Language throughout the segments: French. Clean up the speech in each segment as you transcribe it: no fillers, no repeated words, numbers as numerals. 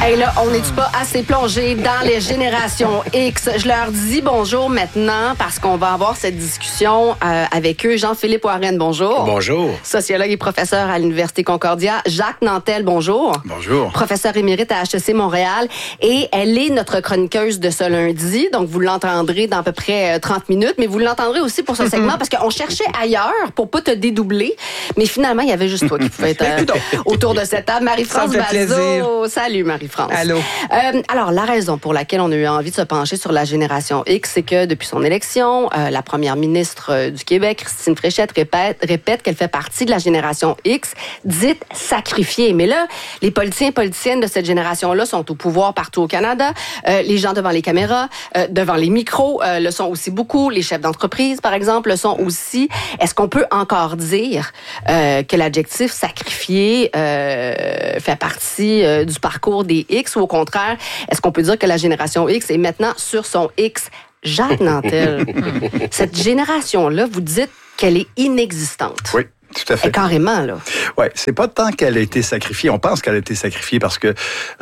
Hey là, on n'est-tu pas assez plongé dans les générations X? Je leur dis bonjour maintenant parce qu'on va avoir cette discussion avec eux. Jean-Philippe Warren, bonjour. Bonjour. Sociologue et professeur à l'Université Concordia. Jacques Nantel, bonjour. Bonjour. Professeur émérite à HEC Montréal. Et elle est notre chroniqueuse de ce lundi. Donc, vous l'entendrez dans à peu près 30 minutes. Mais vous l'entendrez aussi pour ce segment parce qu'on cherchait ailleurs pour pas te dédoubler. Mais finalement, il y avait juste toi qui pouvais être autour de cette table. Marie-France Bazot. Salut, Marie-France. Allô. Alors, la raison pour laquelle on a eu envie de se pencher sur la génération X, c'est que depuis son élection, la première ministre du Québec, Christine Fréchette, répète qu'elle fait partie de la génération X, dite sacrifiée. Mais là, les politiciens et politiciennes de cette génération-là sont au pouvoir partout au Canada. Les gens devant les caméras, devant les micros, le sont aussi beaucoup. Les chefs d'entreprise, par exemple, le sont aussi. Est-ce qu'on peut encore dire que l'adjectif sacrifié fait partie du parcours des X, ou au contraire, est-ce qu'on peut dire que la génération X est maintenant sur son X? Jacques Nantel, cette génération-là, vous dites qu'elle est inexistante. Oui. Tout à fait. Et carrément, là. Oui, c'est pas tant qu'elle a été sacrifiée. On pense qu'elle a été sacrifiée parce que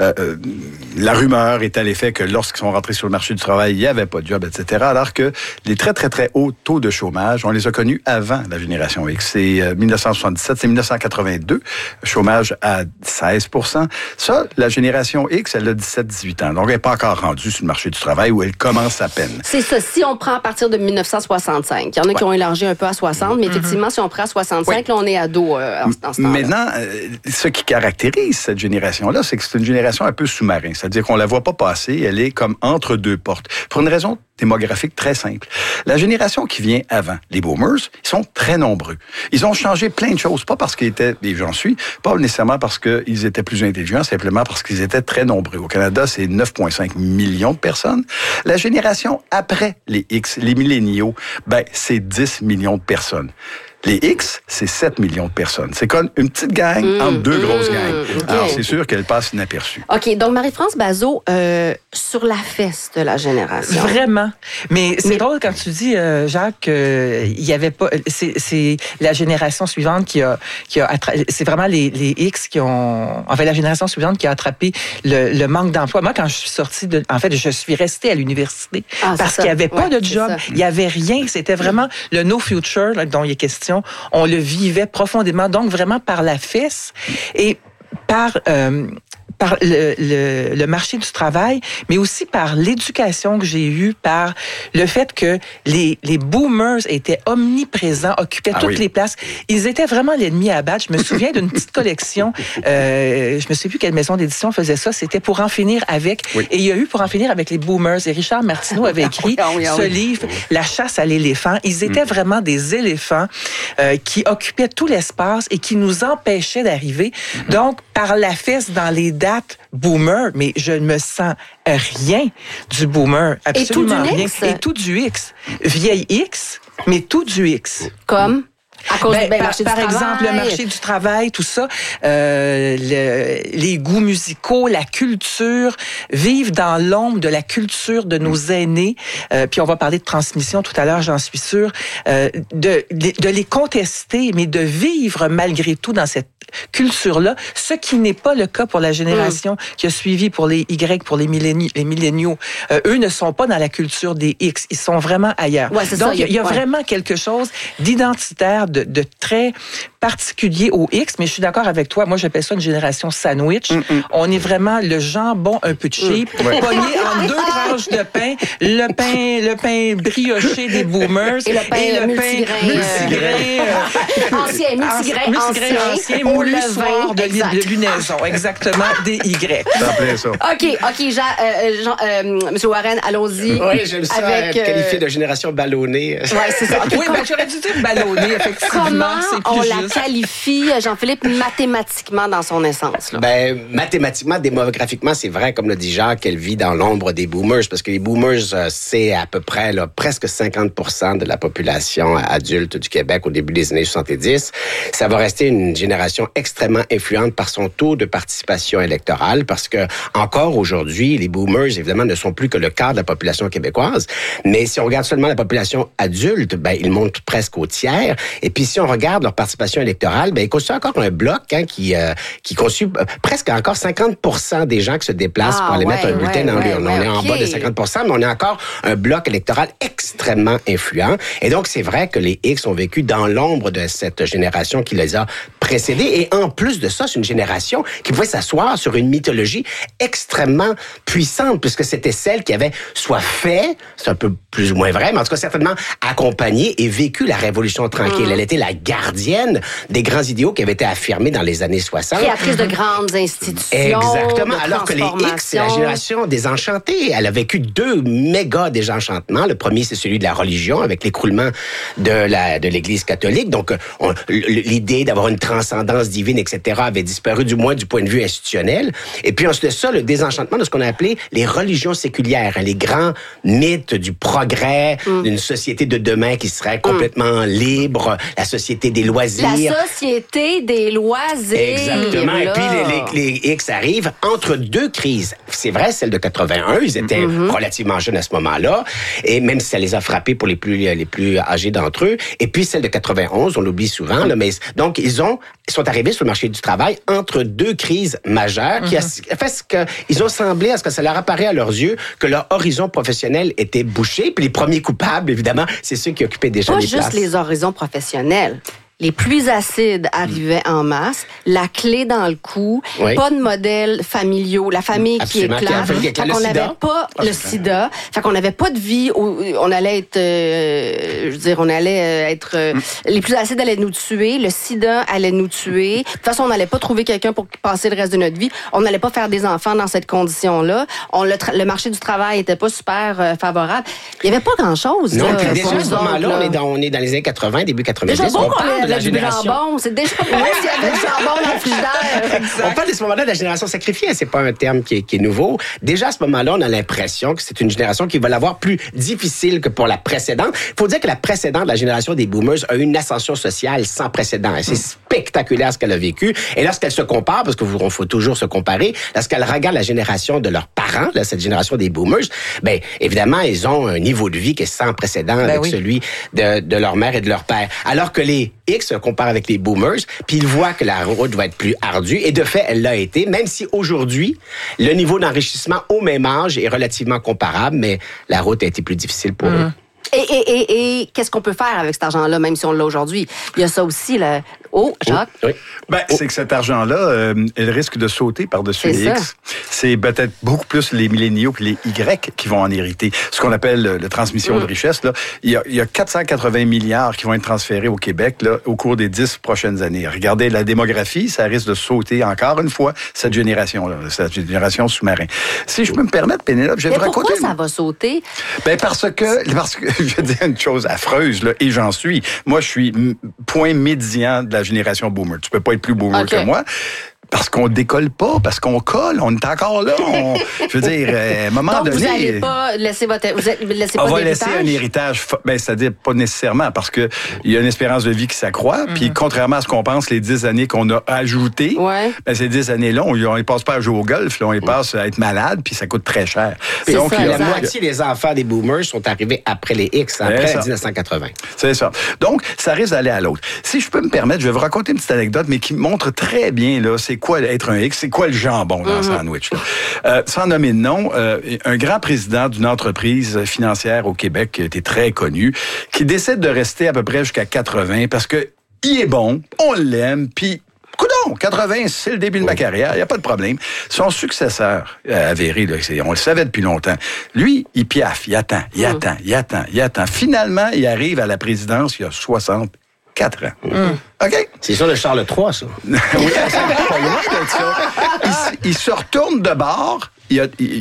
la rumeur est à l'effet que lorsqu'ils sont rentrés sur le marché du travail, il n'y avait pas de job, etc. Alors que les très, très, très hauts taux de chômage, on les a connus avant la génération X. C'est 1977, c'est 1982, chômage à 16 %. Ça, la génération X, elle a 17-18 ans. Donc, elle n'est pas encore rendue sur le marché du travail où elle commence à peine. C'est ça. Si on prend à partir de 1965, il y en a qui ont élargi un peu à 60, mais effectivement, si on prend à 65, là, on est ado en ce temps-là. Maintenant, ce qui caractérise cette génération-là, c'est que c'est une génération un peu sous-marin. C'est-à-dire qu'on la voit pas passer, elle est comme entre deux portes. Pour une raison démographique très simple. La génération qui vient avant, les boomers, ils sont très nombreux. Ils ont changé plein de choses, pas parce qu'ils étaient, et j'en suis, pas nécessairement parce qu'ils étaient plus intelligents, simplement parce qu'ils étaient très nombreux. Au Canada, c'est 9,5 millions de personnes. La génération après les X, les milléniaux, c'est 10 millions de personnes. Les X, c'est 7 millions de personnes. C'est comme une petite gang entre deux grosses gangs. Okay. Alors, c'est sûr qu'elle passe inaperçue. OK. Donc, Marie-France Bazot, sur la fesse de la génération. Vraiment. Mais c'est drôle quand tu dis, Jacques, il y avait pas... C'est la génération suivante qui a c'est vraiment les X qui ont... En fait, la génération suivante qui a attrapé le manque d'emploi. Moi, quand je suis sortie je suis restée à l'université parce qu'il n'y avait pas de job. Il n'y avait rien. C'était vraiment le no future là, dont il est question. On le vivait profondément, donc vraiment par la fesse et par le marché du travail, mais aussi par l'éducation que j'ai eue, par le fait que les boomers étaient omniprésents, occupaient toutes les places. Ils étaient vraiment l'ennemi à abattre. Je me souviens d'une petite collection, je me souviens plus quelle maison d'édition faisait ça, c'était Pour en finir avec, et il y a eu Pour en finir avec les boomers, et Richard Martineau avait écrit ce livre, La chasse à l'éléphant. Ils étaient vraiment des éléphants qui occupaient tout l'espace et qui nous empêchaient d'arriver. Donc, par la fesse dans les dates boomer, mais je ne me sens rien du boomer, absolument rien. Et tout du X. Vieille X, mais tout du X. Comme? À cause par exemple, le marché du travail, tout ça, les goûts musicaux, la culture, vivre dans l'ombre de la culture de nos aînés. Puis on va parler de transmission tout à l'heure, j'en suis sûre. De les contester, mais de vivre malgré tout dans cette culture-là, ce qui n'est pas le cas pour la génération qui a suivi, pour les Y, pour les milléniaux. Eux ne sont pas dans la culture des X, ils sont vraiment ailleurs. Ouais, donc, il y a vraiment quelque chose d'identitaire, de très particulier au X, mais je suis d'accord avec toi. Moi, j'appelle ça une génération sandwich. On est vraiment le jambon un peu cheap, pogné en deux tranches de pain, le pain brioché des boomers et le pain multigrain ancien, moulu soir de lunaison, exactement, des Y. Ça. OK, M. Warren, allons-y. Oui, j'aime ça être qualifié de génération ballonnée. Oui, c'est ça. Okay, oui, mais j'aurais dû dire ballonnée, effectivement. Comment on la qualifie, Jean-Philippe, mathématiquement dans son essence? Là? Mathématiquement, démographiquement, c'est vrai, comme le dit Jacques, qu'elle vit dans l'ombre des boomers, parce que les boomers, c'est à peu près presque 50% de la population adulte du Québec au début des années 70. Ça va rester une génération extrêmement influente par son taux de participation électorale, parce que encore aujourd'hui, les boomers, évidemment, ne sont plus que le quart de la population québécoise, mais si on regarde seulement la population adulte, ils montent presque au tiers, et puis si on regarde leur participation électorale, ben ils constituent encore un bloc qui constitue presque encore 50% des gens qui se déplacent pour aller mettre un bulletin dans l'urne. On est en bas de 50%, mais on est encore un bloc électoral extrêmement influent. Et donc, c'est vrai que les X ont vécu dans l'ombre de cette génération qui les a précédés. Et en plus de ça, c'est une génération qui pouvait s'asseoir sur une mythologie extrêmement puissante, puisque c'était celle qui avait soit fait, c'est un peu plus ou moins vrai, mais en tout cas certainement accompagné et vécu la Révolution tranquille. Elle était la gardienne des grands idéaux qui avaient été affirmés dans les années 60. Créatrice de grandes institutions. Exactement. Alors que les X, c'est la génération désenchantée. Elle a vécu 2 méga désenchantements. Le premier, c'est celui de la religion, avec l'écroulement de l'Église catholique. Donc, l'idée d'avoir une transcendance divine, etc., avait disparu, du moins du point de vue institutionnel. Et puis ensuite de ça, le désenchantement de ce qu'on a appelé les religions séculières, les grands mythes du progrès, d'une société de demain qui serait complètement libre, la société des loisirs. La société des loisirs. Exactement. Et puis les X arrivent entre 2 crises. C'est vrai, celle de 81, ils étaient relativement jeunes à ce moment-là, et même si ça les a frappés pour les plus âgés d'entre eux. Et puis celle de 91, on l'oublie souvent, là, mais donc ils sont arrivés sur le marché du travail entre 2 crises majeures qui a fait ce qu'ils ont semblé, à ce que ça leur apparaît à leurs yeux, que leur horizon professionnel était bouché. Puis les premiers coupables, évidemment, c'est ceux qui occupaient déjà les places. Pas juste les horizons professionnels. Les pluies acides arrivaient en masse, la clé dans le cou, pas de modèles familiaux, la famille qui éclate. Fait qu'on n'avait pas le sida, fait qu'on n'avait pas de vie où on allait être, les pluies acides allaient nous tuer, le sida allait nous tuer. De toute façon, on n'allait pas trouver quelqu'un pour passer le reste de notre vie. On n'allait pas faire des enfants dans cette condition-là. Le marché du travail était pas super favorable. Il n'y avait pas grand-chose. Non, là, déjà à ce moment-là, on est dans les années 80, début 90. Déjà on parle de la génération. Jambon, c'est déjà pas mal s'il y avait du jambon dans le frigidaire. On parle de ce moment-là de la génération sacrifiée. C'est pas un terme qui est nouveau. Déjà, à ce moment-là, on a l'impression que c'est une génération qui va l'avoir plus difficile que pour la précédente. Il faut dire que la précédente, la génération des boomers, a eu une ascension sociale sans précédent. Et c'est spectaculaire ce qu'elle a vécu. Et lorsqu'elle se compare, parce qu'il faut toujours se comparer, lorsqu'elle regarde la génération de leurs parents, là, cette génération des boomers, ben évidemment, ils ont un niveau de vie qui est sans précédent avec celui de leur mère et de leur père. Alors que les X se comparent avec les boomers, puis ils voient que la route va être plus ardue. Et de fait, elle l'a été, même si aujourd'hui, le niveau d'enrichissement au même âge est relativement comparable, mais la route a été plus difficile pour eux. Et qu'est-ce qu'on peut faire avec cet argent-là, même si on l'a aujourd'hui? Il y a ça aussi, là. Oh, Jacques? Oui. C'est que cet argent-là, il risque de sauter par-dessus les X. C'est peut-être beaucoup plus les milléniaux et les Y qui vont en hériter. Ce qu'on appelle la transmission de richesse, là. Il y a 480 milliards qui vont être transférés au Québec, là, au cours des 10 prochaines années. Regardez la démographie, ça risque de sauter encore une fois, cette génération-là, cette génération sous-marin. Si je peux me permettre, Pénélope, je vais vous raconter... Pourquoi ça va sauter? Parce que je vais dire une chose affreuse, là, et j'en suis. Moi, je suis point médian de la génération boomer. Tu peux pas être plus boomer que moi. Parce qu'on décolle pas, parce qu'on colle, on est encore là. Je veux dire, à un moment donc, donné... vous n'allez pas laisser on va laisser un héritage, c'est-à-dire pas nécessairement, parce que il y a une espérance de vie qui s'accroît, puis contrairement à ce qu'on pense, les 10 années qu'on a ajoutées, ces 10 années-là, on ne passe pas à jouer au golf, là, on les passe à être malade, puis ça coûte très cher. Donc, la moitié des enfants des boomers sont arrivés après les X, après 1980. C'est ça. Donc, ça risque d'aller à l'autre. Si je peux me permettre, je vais vous raconter une petite anecdote, mais qui montre très bien, là, c'est quoi être un X, c'est quoi le jambon dans le sandwich. Sans nommer de nom, un grand président d'une entreprise financière au Québec qui a été très connu, qui décide de rester à peu près jusqu'à 80 parce que il est bon, on l'aime, puis coudonc, 80, c'est le début de ma carrière, il n'y a pas de problème. Son successeur avéré, là, on le savait depuis longtemps, lui, il piaffe, il attend. Finalement, il arrive à la présidence il y a 64 ans. OK? C'est sur le Charles III, ça. Oui, c'est pas loin de ça. Il se retourne de bord. Il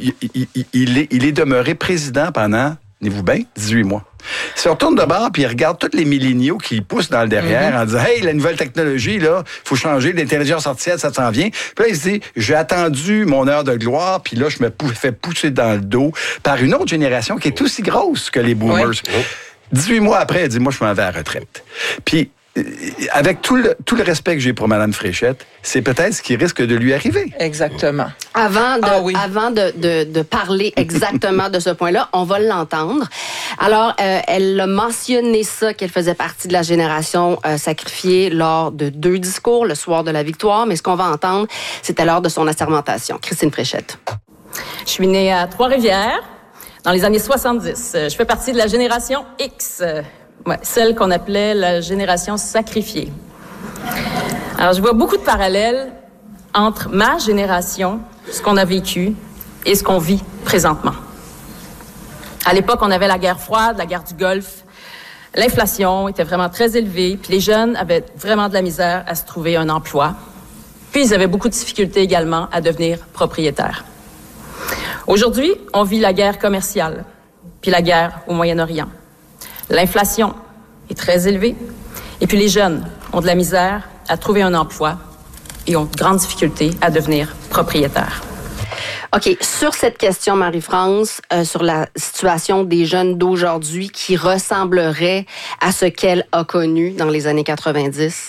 est demeuré président pendant, tenez-vous bien, 18 mois. Il se retourne de bord puis il regarde tous les milléniaux qui poussent dans le derrière en disant « Hey, la nouvelle technologie, là, faut changer, l'intelligence artificielle, ça s'en vient. » Puis là, il se dit « J'ai attendu mon heure de gloire, puis là, je me fais pousser dans le dos par une autre génération qui est aussi grosse que les boomers. Oui. 18 mois après, elle dit « Moi, je m'en vais à la retraite. » Puis avec tout le respect que j'ai pour Mme Fréchette, c'est peut-être ce qui risque de lui arriver. Exactement. Avant de parler exactement de ce point-là, on va l'entendre. Alors, elle a mentionné ça, qu'elle faisait partie de la génération sacrifiée lors de 2 discours le soir de la victoire, mais ce qu'on va entendre, c'était lors de son assermentation. Christine Fréchette. Je suis née à Trois-Rivières dans les années 70. Je fais partie de la génération X, celle qu'on appelait la génération sacrifiée. Alors, je vois beaucoup de parallèles entre ma génération, ce qu'on a vécu, et ce qu'on vit présentement. À l'époque, on avait la guerre froide, la guerre du Golfe. L'inflation était vraiment très élevée, puis les jeunes avaient vraiment de la misère à se trouver un emploi. Puis ils avaient beaucoup de difficultés également à devenir propriétaires. Aujourd'hui, on vit la guerre commerciale, puis la guerre au Moyen-Orient. L'inflation est très élevée, et puis les jeunes ont de la misère à trouver un emploi et ont de grandes difficultés à devenir propriétaires. OK. Sur cette question, Marie-France, sur la situation des jeunes d'aujourd'hui qui ressemblerait à ce qu'elle a connu dans les années 90?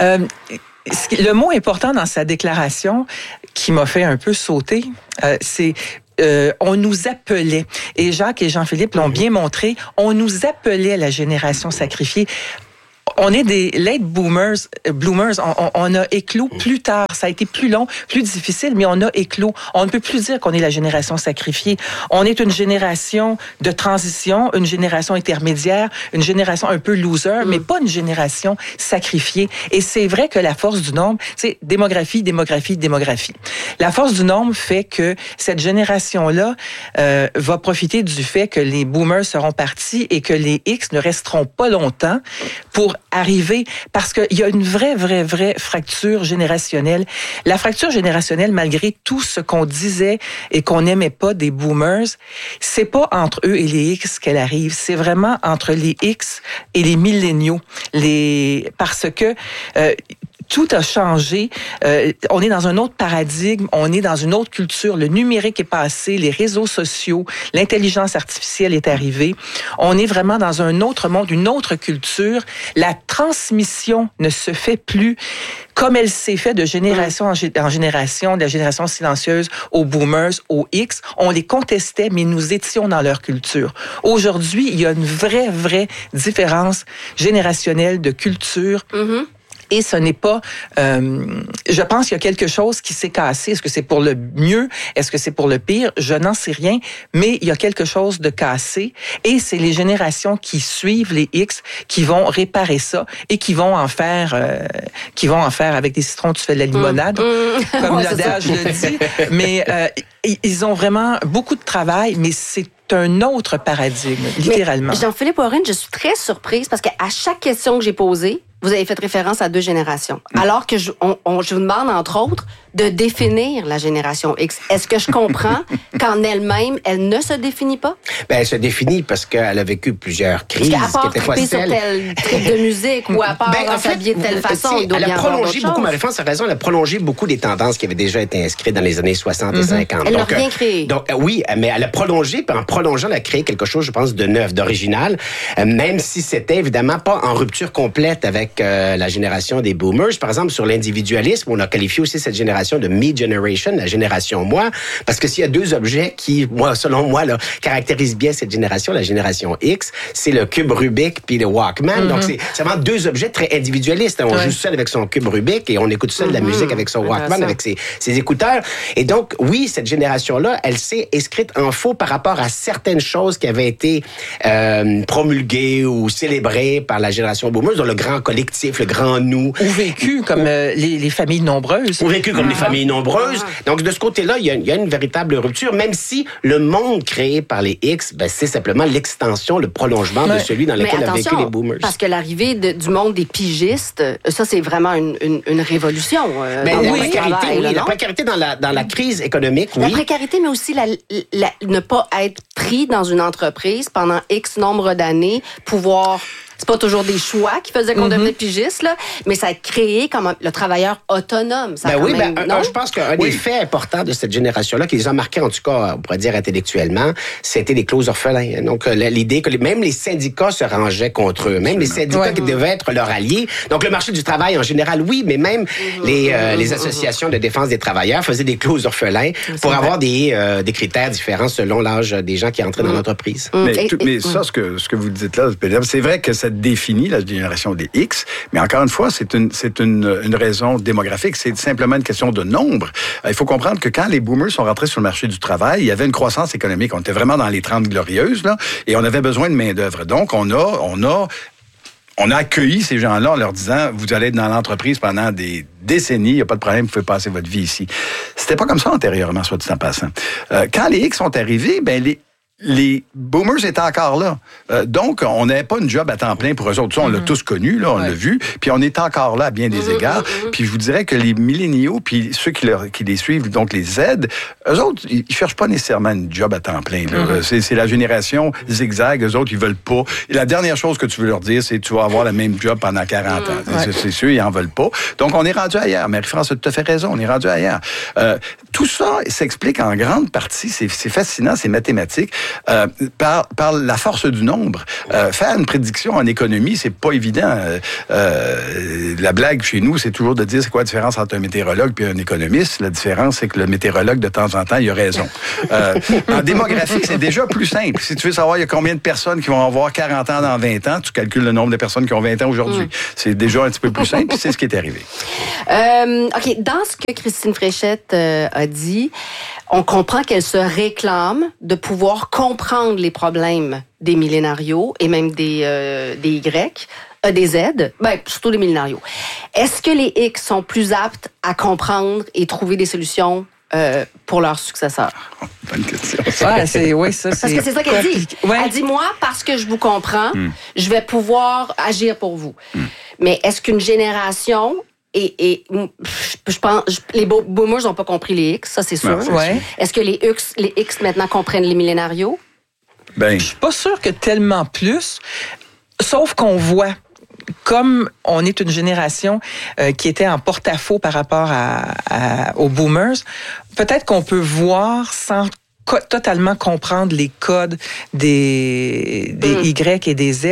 Le mot important dans sa déclaration qui m'a fait un peu sauter, c'est on nous appelait, et Jacques et Jean-Philippe l'ont bien montré, on nous appelait la génération sacrifiée. On est des late bloomers. On a éclos plus tard. Ça a été plus long, plus difficile, mais on a éclos. On ne peut plus dire qu'on est la génération sacrifiée. On est une génération de transition, une génération intermédiaire, une génération un peu loser, mais pas une génération sacrifiée. Et c'est vrai que la force du nombre, c'est démographie. La force du nombre fait que cette génération-là va profiter du fait que les boomers seront partis et que les X ne resteront pas longtemps pour arriver, parce qu'il y a une vraie fracture générationnelle. La fracture générationnelle, malgré tout ce qu'on disait et qu'on n'aimait pas des boomers, c'est pas entre eux et les X qu'elle arrive, c'est vraiment entre les X et les milléniaux. Parce que tout a changé. On est dans un autre paradigme, on est dans une autre culture. Le numérique est passé, les réseaux sociaux, l'intelligence artificielle est arrivée. On est vraiment dans un autre monde, une autre culture. La transmission ne se fait plus comme elle s'est fait de génération en génération, de la génération silencieuse aux boomers, aux X. On les contestait, mais nous étions dans leur culture. Aujourd'hui, il y a une vraie différence générationnelle de culture. Et ce n'est pas... je pense qu'il y a quelque chose qui s'est cassé. Est-ce que c'est pour le mieux? Est-ce que c'est pour le pire? Je n'en sais rien. Mais il y a quelque chose de cassé. Et c'est les générations qui suivent les X qui vont réparer ça et qui vont en faire avec des citrons, tu fais de la limonade, comme l'adage le dit. Mais ils ont vraiment beaucoup de travail, mais c'est un autre paradigme, littéralement. Mais Jean-Philippe Warren, je suis très surprise parce qu'à chaque question que j'ai posée, vous avez fait référence à 2 générations. Alors que je vous demande, entre autres, de définir la génération X. Est-ce que je comprends qu'en elle-même, elle ne se définit pas? Ben, elle se définit parce qu'elle a vécu plusieurs crises. Parce qu'à part triper sur tel type de musique ou à part s'habiller de telle façon, il doit elle y a avoir prolongé beaucoup, Marie-France a raison, elle a prolongé beaucoup des tendances qui avaient déjà été inscrites dans les années 60 et 50. Elle n'a rien créé. Donc, oui, mais elle a prolongé, puis en prolongeant, elle a créé quelque chose, je pense, de neuf, d'original, même si c'était évidemment pas en rupture complète avec la génération des boomers. Par exemple, sur l'individualisme, on a qualifié aussi cette génération de me generation, la génération moi, parce que s'il y a 2 objets qui, selon moi, là, caractérisent bien cette génération, la génération X, c'est le cube Rubik puis le Walkman. Donc, c'est vraiment 2 objets très individualistes. On joue seul avec son cube Rubik et on écoute seul de la musique avec son Walkman, avec ses écouteurs. Et donc, oui, cette génération-là, elle s'est inscrite en faux par rapport à certaines choses qui avaient été promulguées ou célébrées par la génération boomers, dont le grand collectif, le grand nous. Ou vécu comme les familles nombreuses. Ou vécu comme les familles nombreuses. Donc, de ce côté-là, il y a une véritable rupture, même si le monde créé par les X, c'est simplement l'extension, le prolongement de celui dans lequel ont vécu les boomers. Parce que l'arrivée du monde des pigistes, ça, c'est vraiment une révolution. La précarité dans la crise économique, La précarité, mais aussi ne pas être pris dans une entreprise pendant X nombre d'années, pouvoir c'est pas toujours des choix qui faisaient qu'on devenait pigiste, là, mais ça a créé comme le travailleur autonome. Ça Je pense qu'un des faits importants de cette génération-là, qui les a marqués, en tout cas, on pourrait dire intellectuellement, c'était les clauses orphelins. Donc, l'idée que même les syndicats se rangeaient contre eux, même les syndicats qui devaient être leurs alliés. Donc, le marché du travail, en général, oui, mais même les associations de défense des travailleurs faisaient des clauses orphelins pour avoir des critères différents selon l'âge des gens qui entraient dans l'entreprise. Mais ça, ce que vous dites là, c'est vrai que ça définit la génération des X, mais encore une fois, c'est une raison démographique. C'est simplement une question de nombre. Il faut comprendre que quand les boomers sont rentrés sur le marché du travail, il y avait une croissance économique. On était vraiment dans les 30 glorieuses, là, et on avait besoin de main-d'œuvre. Donc, on a accueilli ces gens-là en leur disant, vous allez être dans l'entreprise pendant des décennies, il n'y a pas de problème, vous pouvez passer votre vie ici. C'était pas comme ça antérieurement, soit dit en passant. Quand les X sont arrivés, les boomers étaient encore là. Donc, on n'avait pas une job à temps plein pour eux autres. Ça, on l'a tous connu, là, on l'a vu. Puis on est encore là à bien des égards. Puis je vous dirais que les milléniaux, puis ceux qui les suivent, donc les Z, eux autres, ils cherchent pas nécessairement une job à temps plein. Là. C'est la génération zigzag. Eux autres, ils veulent pas. Et la dernière chose que tu veux leur dire, c'est tu vas avoir la même job pendant 40 ans. C'est sûr, ils en veulent pas. Donc, on est rendu ailleurs. Marie-France a tout à fait raison. On est rendu ailleurs. Tout ça s'explique en grande partie, c'est fascinant, c'est mathématique, par la force du nombre. Faire une prédiction en économie, c'est pas évident. La blague chez nous, c'est toujours de dire c'est quoi la différence entre un météorologue et un économiste. La différence, c'est que le météorologue, de temps en temps, il a raison. En démographie, c'est déjà plus simple. Si tu veux savoir il y a combien de personnes qui vont avoir 40 ans dans 20 ans, tu calcules le nombre de personnes qui ont 20 ans aujourd'hui. C'est déjà un petit peu plus simple, puis c'est ce qui est arrivé. OK. Dans ce que Christine Fréchette a dit, on comprend qu'elle se réclame de pouvoir comprendre les problèmes des millénarios et même des Y, des Z, surtout les millénarios. Est-ce que les X sont plus aptes à comprendre et trouver des solutions pour leurs successeurs? Bonne question. Parce que c'est ça qu'elle dit. Elle dit, moi, parce que je vous comprends, je vais pouvoir agir pour vous. Mais est-ce qu'une génération... Et je pense, les boomers n'ont pas compris les X, ça c'est sûr. Est-ce que les X maintenant comprennent les millénarios? Je suis pas sûre que tellement plus, sauf qu'on voit, comme on est une génération qui était en porte-à-faux par rapport aux boomers, peut-être qu'on peut voir sans totalement comprendre les codes des Y et des Z.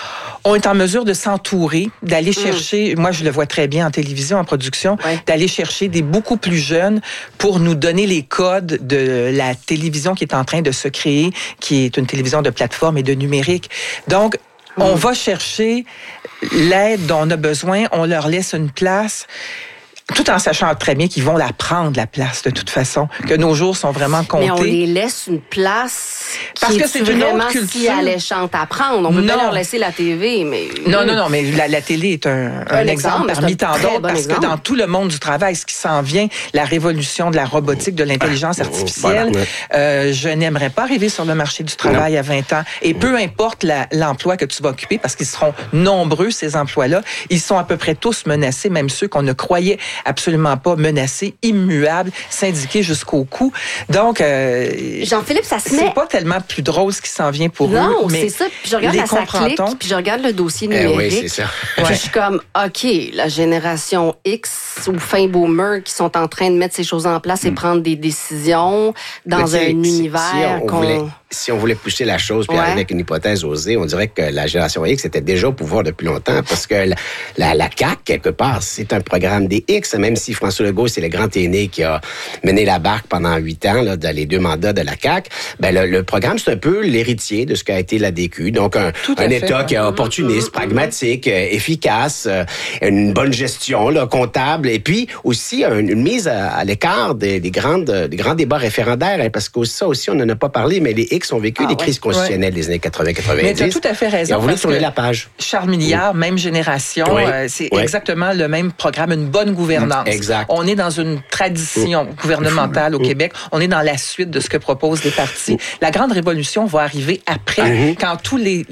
On est en mesure de s'entourer, d'aller chercher, moi je le vois très bien en télévision, en production, d'aller chercher des beaucoup plus jeunes pour nous donner les codes de la télévision qui est en train de se créer, qui est une télévision de plateforme et de numérique. Donc, on va chercher l'aide dont on a besoin, on leur laisse une place, tout en sachant très bien qu'ils vont la prendre, la place, de toute façon, que nos jours sont vraiment comptés. Mais on les laisse une place parce que c'est une autre culture. Si alléchante à prendre. On peut pas leur laisser la TV, mais... Non, mais la télé est un exemple parmi tant d'autres, parce que dans tout le monde du travail, ce qui s'en vient, la révolution de la robotique, de l'intelligence artificielle, je n'aimerais pas arriver sur le marché du travail à 20 ans. Et peu importe l'emploi que tu vas occuper, parce qu'ils seront nombreux, ces emplois-là, ils sont à peu près tous menacés, même ceux qu'on ne croyait absolument pas menacés, immuables, syndiqués jusqu'au cou. Donc, Jean-Philippe, ça se met... C'est pas tellement plus drôle ce qui s'en vient pour eux. Non, c'est ça. Puis je regarde la SACLIC, puis je regarde le dossier numérique. Oui, c'est ça. Puis je suis comme, OK, la génération X ou fin boomer qui sont en train de mettre ces choses en place et prendre des décisions dans un univers si on voulait pousser la chose, puis avec une hypothèse osée, on dirait que la génération X était déjà au pouvoir depuis longtemps, parce que la CAQ, quelque part, c'est un programme des X, même si François Legault, c'est le grand aîné qui a mené la barque pendant 8 ans, là, dans les 2 mandats de la CAQ, le programme, c'est un peu l'héritier de ce qu'a été la DQ. Donc, un État qui est opportuniste, pragmatique, efficace, une bonne gestion, là, comptable, et puis aussi une mise à l'écart des grands débats référendaires, parce que ça aussi, on n'en a pas parlé, mais les X ont vécu des crises constitutionnelles des années 80-90. Mais tu as tout à fait raison. Et on voulait tourner la page. Charles Milliard, même génération, c'est exactement le même programme, une bonne gouvernance. Exact. On est dans une tradition gouvernementale au Québec. On est dans la suite de ce que proposent les partis. La grande révolution va arriver après, quand tous les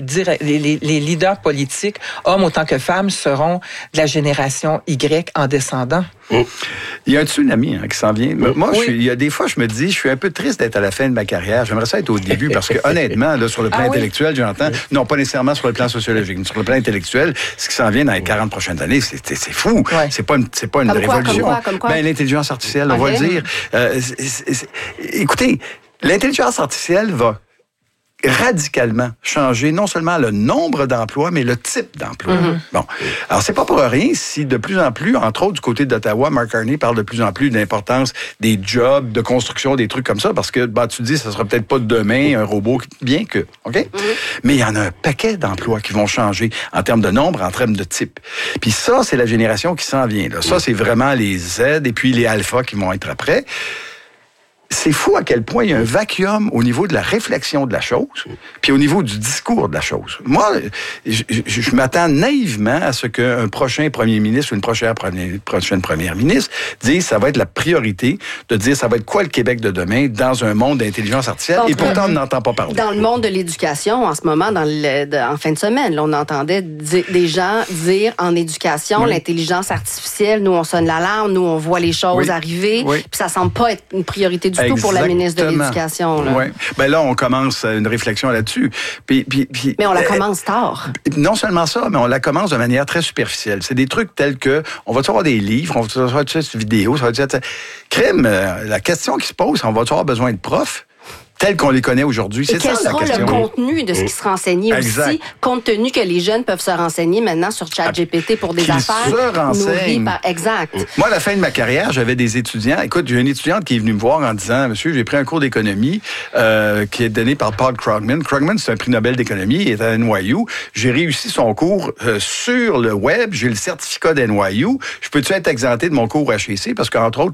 leaders politiques, hommes autant que femmes, seront de la génération Y en descendant. Il y a un tsunami qui s'en vient. Moi, il y a des fois, je me dis, je suis un peu triste d'être à la fin de ma carrière. J'aimerais ça être au début parce que, honnêtement, là, sur le plan intellectuel, j'entends, non, pas nécessairement sur le plan sociologique, mais sur le plan intellectuel, ce qui s'en vient dans les 40 prochaines années, c'est fou. Ouais. C'est pas une révolution. Comme quoi? Ben, l'intelligence artificielle, on va le dire. Écoutez, l'intelligence artificielle va radicalement changer non seulement le nombre d'emplois, mais le type d'emploi. Bon. Alors, c'est pas pour rien si de plus en plus, entre autres du côté d'Ottawa, Mark Carney parle de plus en plus de l'importance des jobs, de construction, des trucs comme ça, parce que, tu dis, ça sera peut-être pas demain un robot, bien que, OK? Mais il y en a un paquet d'emplois qui vont changer en termes de nombre, en termes de type. Puis ça, c'est la génération qui s'en vient, là. Ça, c'est vraiment les Z et puis les alpha qui vont être après. C'est fou à quel point il y a un vacuum au niveau de la réflexion de la chose, puis au niveau du discours de la chose. Moi, je m'attends naïvement à ce qu'un prochain premier ministre ou une prochaine première ministre dise ça va être la priorité de dire ça va être quoi le Québec de demain dans un monde d'intelligence artificielle. Et pourtant, on n'entend pas parler. Dans le monde de l'éducation, en ce moment, en fin de semaine, là, on entendait des gens dire en éducation, l'intelligence artificielle, nous, on sonne l'alarme, nous, on voit les choses arriver, puis ça semble pas être une priorité du tout pour la ministre de l'Éducation. Oui. Ben là, on commence une réflexion là-dessus. Mais on la commence tard. Non seulement ça, mais on la commence de manière très superficielle. C'est des trucs tels que, on va avoir des livres, on va avoir des vidéos, ça va être crime. La question qui se pose, on va avoir besoin de profs tels qu'on les connaît aujourd'hui. C'est ça la question. Quel sera le contenu de ce qui sera enseigné aussi, compte tenu que les jeunes peuvent se renseigner maintenant sur ChatGPT pour des affaires. Se renseignent. Exact. Moi, à la fin de ma carrière, j'avais des étudiants. Écoute, j'ai une étudiante qui est venue me voir en disant, monsieur, j'ai pris un cours d'économie qui est donné par Paul Krugman. Krugman, c'est un prix Nobel d'économie. Il est à NYU. J'ai réussi son cours sur le web. J'ai le certificat d'NYU. Je peux-tu être exempté de mon cours HEC? Parce qu'entre autres,